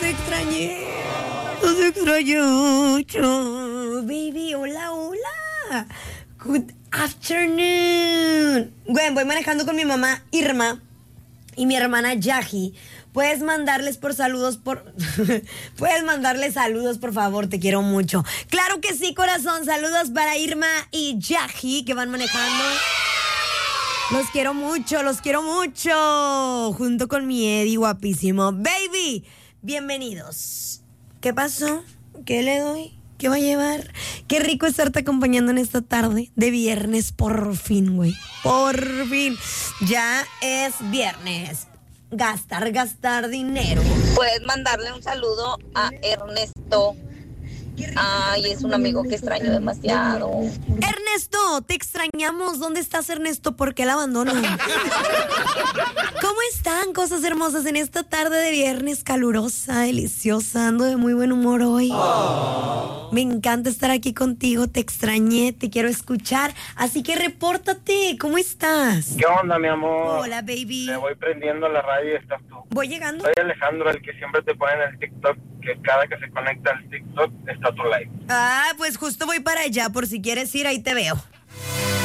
te extrañé. No te extrañé mucho. Baby, hola, hola. Good afternoon. Güey, voy manejando con mi mamá Irma y mi hermana Yaji. Puedes mandarles Puedes mandarles saludos, por favor, te quiero mucho. Claro que sí, corazón. Saludos para Irma y Yaji que van manejando. Los quiero mucho, junto con mi Eddie guapísimo. Baby, bienvenidos. ¿Qué pasó? ¿Qué le doy? ¿Qué va a llevar? Qué rico estarte acompañando en esta tarde de viernes, por fin, güey. Por fin. Ya es viernes. Gastar dinero. Puedes mandarle un saludo a Ernesto. Ay, es un amigo que extraño demasiado. Ernesto, te extrañamos. ¿Dónde estás, Ernesto? ¿Por qué el abandono? ¿Cómo están, cosas hermosas, en esta tarde de viernes calurosa, deliciosa? Ando de muy buen humor hoy. Me encanta estar aquí contigo. Te extrañé, te quiero escuchar. Así que repórtate. ¿Cómo estás? ¿Qué onda, mi amor? Hola, baby. Me voy prendiendo la radio y estás tú. ¿Voy llegando? Soy Alejandro, el que siempre te pone en el TikTok, que cada que se conecta al TikTok está tu live. Ah, pues justo voy para allá. Por si quieres ir, ahí te veo.